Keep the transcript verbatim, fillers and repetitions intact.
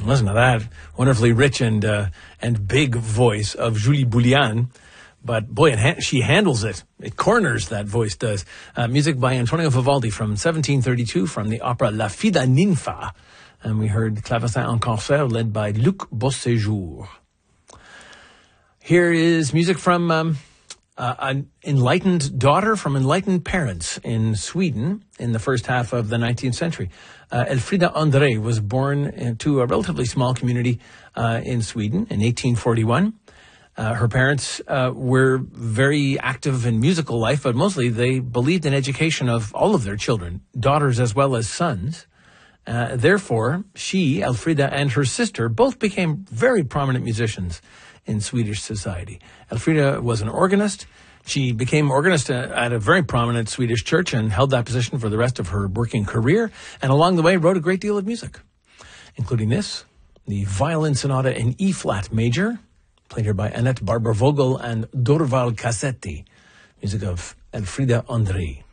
Listen to that wonderfully rich and uh, and big voice of Julie Boulian. But boy, it ha- she handles it. It corners, that voice does. Uh, music by Antonio Vivaldi from seventeen thirty-two from the opera La Fida Ninfa. And we heard Clavecin en Concert led by Luc Beauséjour. Here is music from um, uh, an enlightened daughter from enlightened parents in Sweden in the first half of the nineteenth century. Uh, Elfrida André was born into a relatively small community uh, in Sweden in eighteen forty-one. Uh, her parents uh, were very active in musical life, but mostly they believed in education of all of their children, daughters as well as sons. Uh, therefore, she, Elfrida, and her sister both became very prominent musicians in Swedish society. Elfrida was an organist. She became organist at a very prominent Swedish church and held that position for the rest of her working career, and along the way wrote a great deal of music, including this, the Violin Sonata in E-flat major, played here by Annette Barber-Vogel and Dorval Cassetti, music of Elfrida André.